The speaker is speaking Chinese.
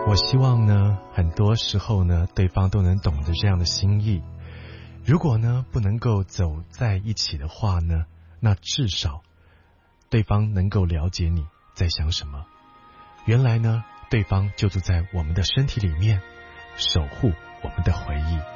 我希望呢，很多时候呢，对方都能懂得这样的心意。如果呢，不能够走在一起的话呢，那至少对方能够了解你在想什么。原来呢，对方就住在我们的身体里面，守护我们的回忆。